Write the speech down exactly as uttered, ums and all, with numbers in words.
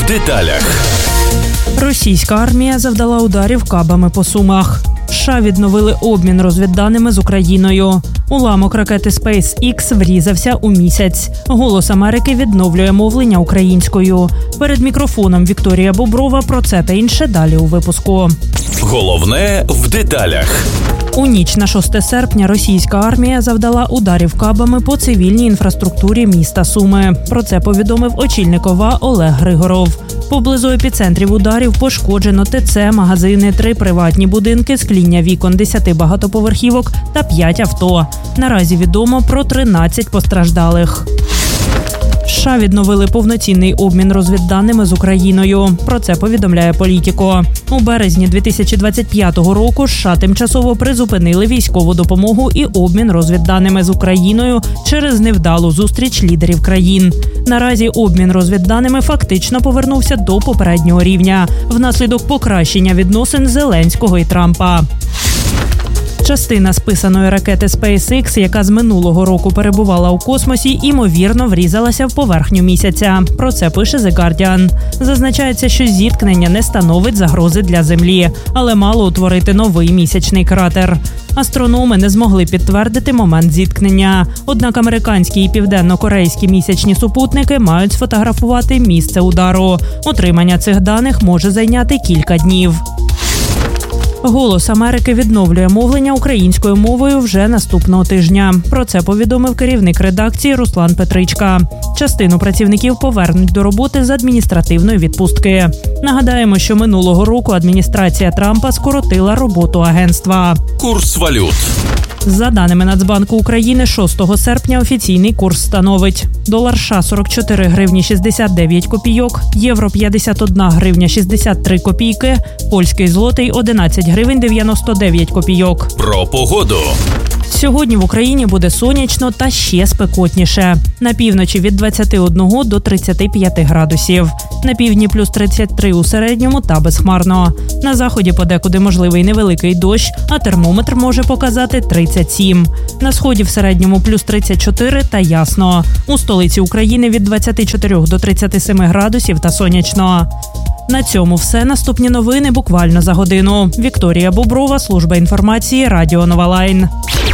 в деталях. Російська армія завдала ударів кабами по Сумах. США відновили обмін розвідданими з Україною. Уламок ракети SpaceX врізався у місяць. «Голос Америки» відновлює мовлення українською. Перед мікрофоном Вікторія Боброва. Про це та інше далі у випуску. Головне в деталях. У ніч на шосте серпня російська армія завдала ударів кабами по цивільній інфраструктурі міста Суми. Про це повідомив очільник ОВА Олег Григоров. Поблизу епіцентрів ударів пошкоджено ТЦ, магазини, три приватні будинки, скління вікон десяти багатоповерхівок та п'ять авто. Наразі відомо про тринадцять постраждалих. США відновили повноцінний обмін розвідданими з Україною. Про це повідомляє Політіко. У березні дві тисячі двадцять п'ятого року США тимчасово призупинили військову допомогу і обмін розвідданими з Україною через невдалу зустріч лідерів країн. Наразі обмін розвідданими фактично повернувся до попереднього рівня внаслідок покращення відносин Зеленського і Трампа. Частина списаної ракети SpaceX, яка з минулого року перебувала у космосі, імовірно врізалася в поверхню місяця. Про це пише The Guardian. Зазначається, що зіткнення не становить загрози для Землі, але мало утворити новий місячний кратер. Астрономи не змогли підтвердити момент зіткнення. Однак американські і південно-корейські місячні супутники мають сфотографувати місце удару. Отримання цих даних може зайняти кілька днів. «Голос Америки» відновлює мовлення українською мовою вже наступного тижня. Про це повідомив керівник редакції Руслан Петричка. Частину працівників повернуть до роботи з адміністративної відпустки. Нагадаємо, що минулого року адміністрація Трампа скоротила роботу агентства. Курс валют. За даними Нацбанку України, шостого серпня офіційний курс становить: долар США – сорок чотири гривні шістдесят дев'ять копійок, євро – п'ятдесят одна гривня шістдесят три копійки, польський злотий – одинадцять гривень дев'яносто дев'ять копійок. Про погоду. Сьогодні в Україні буде сонячно та ще спекотніше. На півночі від двадцяти одного до тридцяти п'яти градусів. На півдні плюс тридцять три у середньому та безхмарно. На заході подекуди можливий невеликий дощ, а термометр може показати тридцять сім. На сході в середньому плюс тридцять чотири та ясно. У столиці України від двадцяти чотирьох до тридцяти семи градусів та сонячно. На цьому все. Наступні новини буквально за годину. Вікторія Боброва, служба інформації, Радіо Нова Лайн.